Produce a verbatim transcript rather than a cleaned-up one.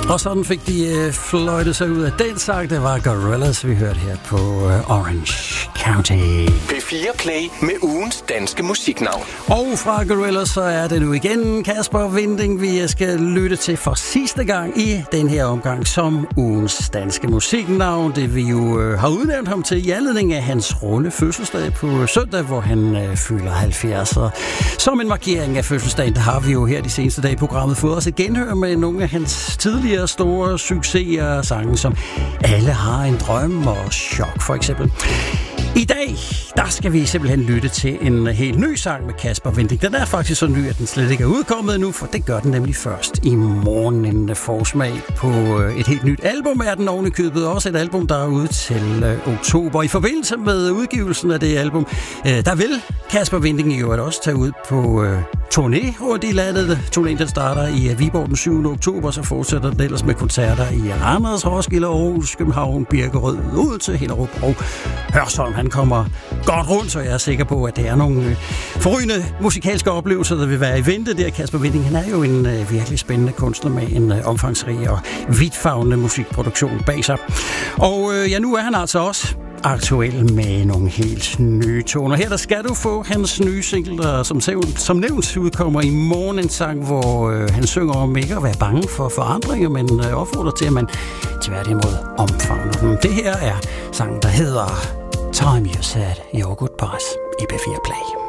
Og sådan fik de øh, fløjtet sig ud af den sang. Det var Gorillaz, vi hørte her på øh, Orange County. P fire Play med ugens danske musiknavn. Og fra Gorillaz, så er det nu igen Kasper Winding, vi skal lytte til for sidste gang i den her omgang som ugens danske musiknavn. Det vi jo øh, har udnævnt ham til i anledning af hans runde fødselsdag på søndag, hvor han øh, fylder halvfjerds. Og som en markering af fødselsdagen, der har vi jo her de seneste dage i programmet fået os et genhør med nogle af hans tidligere store succeser, sange som Alle har en drøm og Chok for eksempel. I dag, der skal vi simpelthen lytte til en helt ny sang med Kasper Winding. Den er faktisk så ny, at den slet ikke er udkommet endnu, for det gør den nemlig først i morgen, en forsmag på et helt nyt album. Er den ovenikøbet også et album, der er ude til oktober. I forbindelse med udgivelsen af det album, der vil Kasper Winding jo også tage ud på turné rundt i landet. Turnéen den starter i Viborg den syvende oktober, så fortsætter den ellers med koncerter i Randers, Roskilde, Aarhus, København, Birkerød, ud til Hinderup og Hørsholm. Han kommer godt rundt, så jeg er sikker på, at det er nogle forrygende musikalske oplevelser, der vil være i vente der. Kasper Winding, han er jo en uh, virkelig spændende kunstner med en uh, omfangsrig og vidtfavnende musikproduktion bag sig. Og uh, ja, nu er han altså også aktuel med nogle helt nye toner. Her der skal du få hans nye single, der som, som nævnt udkommer i morgen. En sang, hvor øh, han synger om ikke at være bange for forandringer, men øh, opfordrer til, at man tværtimod omfavner dem. Det her er sangen, der hedder Time You Said Your Goodbyes i P fire Play.